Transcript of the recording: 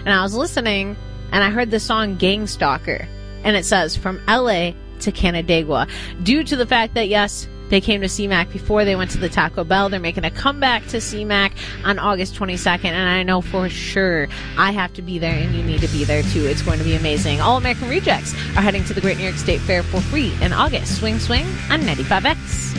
And I was listening, and I heard the song Gang Stalker. And it says, from LA to Canandaigua. Due to the fact that, yes, they came to CMAC before they went to the Taco Bell. They're making a comeback to CMAC on August 22nd, and I know for sure I have to be there, and you need to be there too. It's going to be amazing. All American Rejects are heading to the Great New York State Fair for free in August. Swing, swing on 95X.